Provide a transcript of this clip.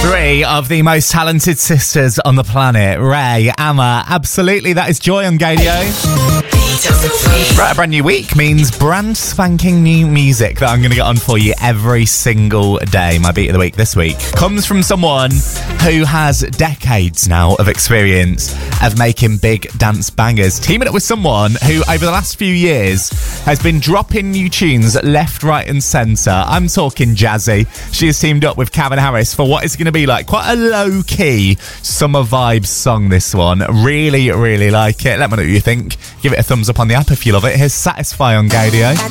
Three of the most talented sisters on the planet. Ray, Amma, absolutely, that is Joy on Gadio. Right, a brand new week means brand spanking new music that I'm going to get on for you every single day. My beat of the week this week comes from someone who has decades now of experience of making big dance bangers, teaming up with someone who over the last few years has been dropping new tunes left, right and centre. I'm talking Jazzy. She has teamed up with Calvin Harris for what is going to be like quite a low-key summer vibes song, this one. Really, really like it. Let me know what you think. Give it a thumbs up on the app if you love it. Here's Satisfy on Gadio.